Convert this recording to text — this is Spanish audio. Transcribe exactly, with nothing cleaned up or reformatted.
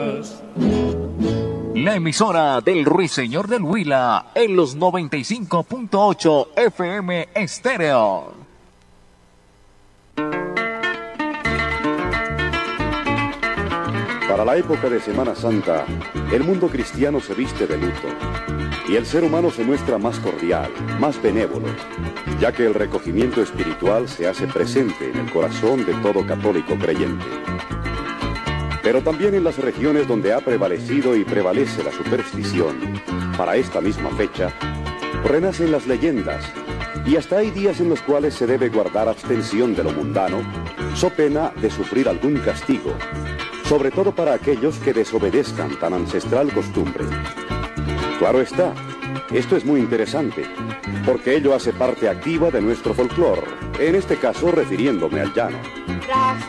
La emisora del Ruiseñor del Huila en los noventa y cinco punto ocho F M Estéreo. Para la época de Semana Santa, el mundo cristiano se viste de luto y el ser humano se muestra más cordial, más benévolo, ya que el recogimiento espiritual se hace presente en el corazón de todo católico creyente. Pero también en las regiones donde ha prevalecido y prevalece la superstición, para esta misma fecha, renacen las leyendas, y hasta hay días en los cuales se debe guardar abstención de lo mundano, so pena de sufrir algún castigo, sobre todo para aquellos que desobedezcan tan ancestral costumbre. Claro está, esto es muy interesante, porque ello hace parte activa de nuestro folclore, en este caso refiriéndome al llano.